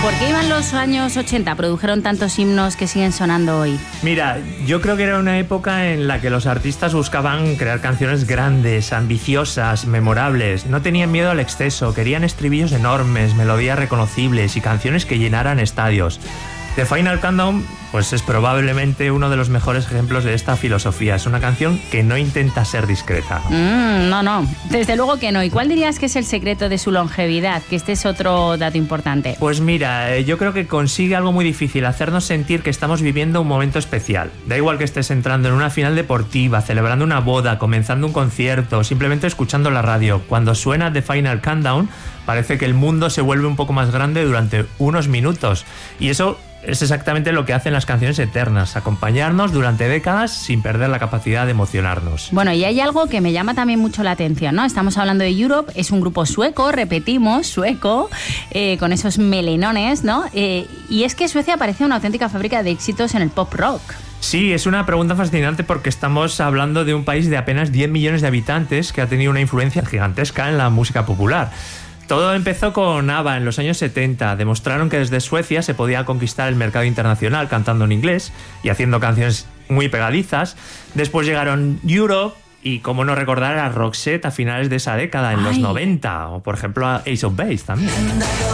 ¿Por qué iban los años 80? Produjeron tantos himnos que siguen sonando hoy. Mira, yo creo que era una época en la que los artistas buscaban crear canciones grandes, ambiciosas, memorables. No tenían miedo al exceso, querían estribillos enormes, melodías reconocibles y canciones que llenaran estadios. The Final Countdown, pues es probablemente uno de los mejores ejemplos de esta filosofía. Es una canción que no intenta ser discreta. No, desde luego que no. ¿Y cuál dirías que es el secreto de su longevidad? Que este es otro dato importante. Pues mira, yo creo que consigue algo muy difícil, hacernos sentir que estamos viviendo un momento especial. Da igual que estés entrando en una final deportiva, celebrando una boda, comenzando un concierto, simplemente escuchando la radio. Cuando suena The Final Countdown, parece que el mundo se vuelve un poco más grande durante unos minutos. Y eso es exactamente lo que hacen las canciones eternas, acompañarnos durante décadas sin perder la capacidad de emocionarnos. Bueno, y hay algo que me llama también mucho la atención, ¿no? Estamos hablando de Europe, es un grupo sueco, repetimos, sueco, con esos melenones, ¿no? Y es que Suecia parece una auténtica fábrica de éxitos en el pop rock. Sí, es una pregunta fascinante porque estamos hablando de un país de apenas 10 millones de habitantes que ha tenido una influencia gigantesca en la música popular. Todo empezó con ABBA en los años 70. Demostraron que desde Suecia se podía conquistar el mercado internacional cantando en inglés y haciendo canciones muy pegadizas. Después llegaron Europe y, cómo no recordar, a Roxette a finales de esa década, en los 90. O, por ejemplo, a Ace of Base también.